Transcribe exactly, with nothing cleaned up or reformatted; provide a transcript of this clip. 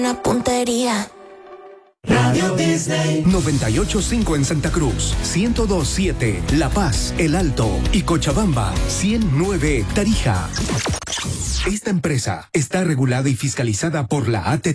Una puntería. Radio Disney noventa y ocho punto cinco en Santa Cruz, ciento dos punto siete La Paz, El Alto y Cochabamba, ciento nueve Tarija. Esta empresa está regulada y fiscalizada por la A T